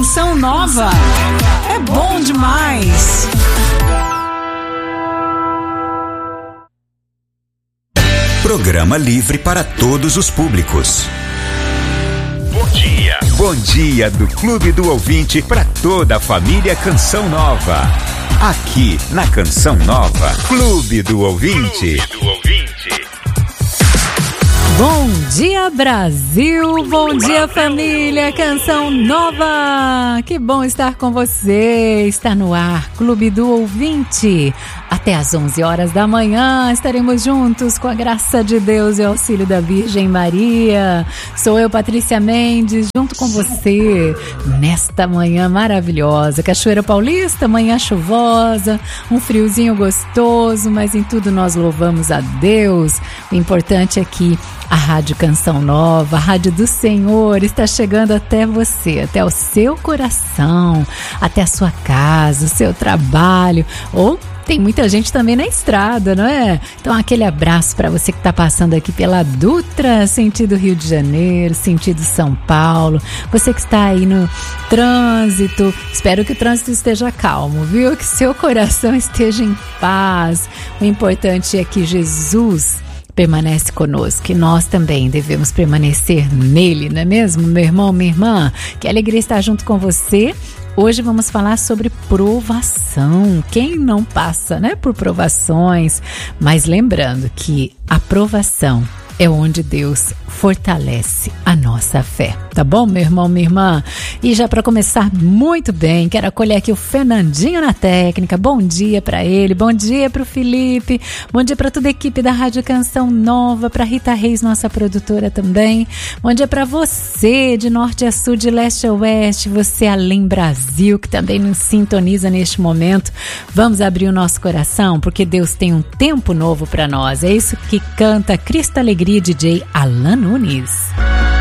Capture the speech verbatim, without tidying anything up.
Canção Nova. É bom demais. Programa livre para todos os públicos. Bom dia. Bom dia do Clube do Ouvinte para toda a família Canção Nova. Aqui na Canção Nova, Clube do Ouvinte. Clube do Ouvinte. Bom dia, Brasil! Bom dia, família Canção Nova! Que bom estar com você! Está no ar, Clube do Ouvinte. Até às onze horas da manhã estaremos juntos com a graça de Deus e o auxílio da Virgem Maria. Sou eu, Patrícia Mendes, junto com você nesta manhã maravilhosa. Cachoeira Paulista, manhã chuvosa, um friozinho gostoso, mas em tudo nós louvamos a Deus. O importante é que a Rádio Canção Nova, a Rádio do Senhor, está chegando até você, até o seu coração, até a sua casa, o seu trabalho, ou tem muita gente também na estrada, não é? Então aquele abraço para você que está passando aqui pela Dutra, sentido Rio de Janeiro, sentido São Paulo, você que está aí no trânsito, espero que o trânsito esteja calmo, viu? Que seu coração esteja em paz. O importante é que Jesus permanece conosco e nós também devemos permanecer nele, não é mesmo, meu irmão, minha irmã? Que alegria estar junto com você. Hoje vamos falar sobre provação. Quem não passa, né, por provações? Mas lembrando que a provação é onde Deus fortalece a nossa fé. Tá bom, meu irmão, minha irmã? E já para começar muito bem, quero acolher aqui o Fernandinho na técnica. Bom dia para ele, bom dia para o Felipe, bom dia para toda a equipe da Rádio Canção Nova, para Rita Reis, nossa produtora também. Bom dia para você, de norte a sul, de leste a oeste, você além Brasil, que também nos sintoniza neste momento. Vamos abrir o nosso coração, porque Deus tem um tempo novo para nós. É isso que canta Cristo Alegria, D J Alan Nunes.